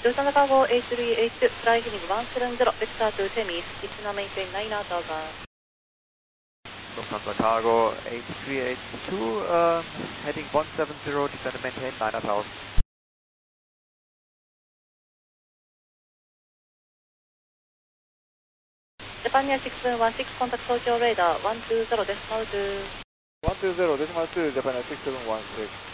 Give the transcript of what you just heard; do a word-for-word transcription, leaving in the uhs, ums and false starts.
Lufthansa Cargo A three H two, fly heading one seven zero, vector to Temis, is now maintain nine knots over. Lufthansa Cargo eight three eight two, uh, heading one seven zero, descend and maintain nine knots. Japan Air six seven one six, contact Tokyo radar one two zero decimal two. one two zero decimal two, Japan Air six seven one six.